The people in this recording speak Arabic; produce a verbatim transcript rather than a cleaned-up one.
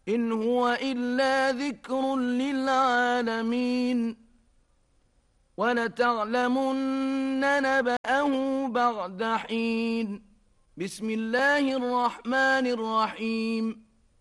إن هو إلا ذكر للعالمين ولتعلمن نبأه بعد حين بسم الله الرحمن الرحيم